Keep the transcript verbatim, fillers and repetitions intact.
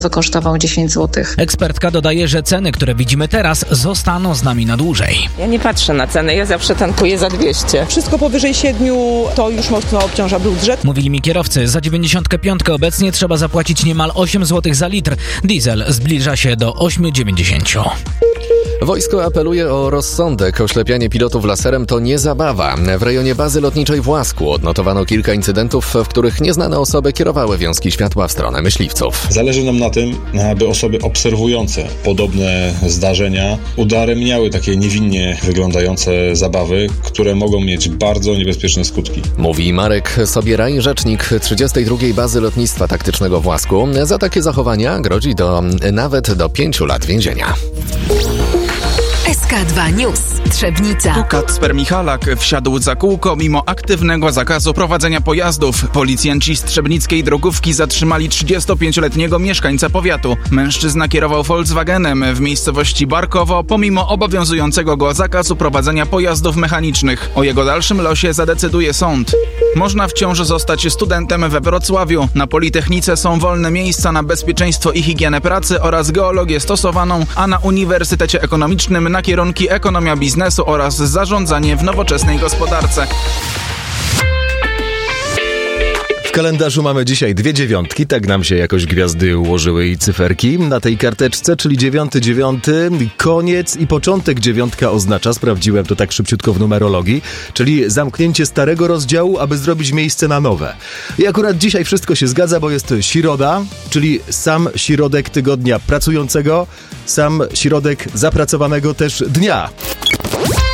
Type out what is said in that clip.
kosztował dziesięć złotych. Ekspertka dodaje, że ceny, które widzimy teraz, zostaną z nami na dłużej. Ja nie patrzę na ceny, ja zawsze tankuję za dwieście. Wszystko powyżej siedmiu to już mocno obciąża budżet. Mówili mi kierowcy, za dziewięćdziesiątkę pięć obecnie trzeba zapłacić niemal osiem złotych za litr. Diesel zbliża się do osiem dziewięćdziesiąt. Wojsko apeluje o rozsądek. Oślepianie pilotów laserem to nie zabawa. W rejonie bazy lotniczej w Łasku odnotowano kilka incydentów, w których nieznane osoby kierowały wiązki światła w stronę myśliwców. Zależy nam na tym, aby osoby obserwujące podobne zdarzenia udaremniały takie niewinnie wyglądające zabawy, które mogą mieć bardzo niebezpieczne skutki. Mówi Marek Sobieraj, rzecznik trzydziestej drugiej Bazy Lotnictwa Taktycznego w Łasku. Za takie zachowania grozi do nawet do pięciu lat więzienia. S K dwa News. Trzebnica. Tu Kacper Michalak wsiadł za kółko mimo aktywnego zakazu prowadzenia pojazdów. Policjanci z trzebnickiej drogówki zatrzymali trzydziestopięcioletniego mieszkańca powiatu. Mężczyzna kierował Volkswagenem w miejscowości Barkowo pomimo obowiązującego go zakazu prowadzenia pojazdów mechanicznych. O jego dalszym losie zadecyduje sąd. Można wciąż zostać studentem we Wrocławiu. Na Politechnice są wolne miejsca na bezpieczeństwo i higienę pracy oraz geologię stosowaną, a na Uniwersytecie Ekonomicznym na kierunki ekonomia biznesu oraz zarządzanie w nowoczesnej gospodarce. W kalendarzu mamy dzisiaj dwie dziewiątki, tak nam się jakoś gwiazdy ułożyły i cyferki. Na tej karteczce, czyli dziewiąty dziewiąty, koniec i początek dziewiątka oznacza, sprawdziłem to tak szybciutko w numerologii, czyli zamknięcie starego rozdziału, aby zrobić miejsce na nowe. I akurat dzisiaj wszystko się zgadza, bo jest środa, czyli sam środek tygodnia pracującego, sam środek zapracowanego też dnia.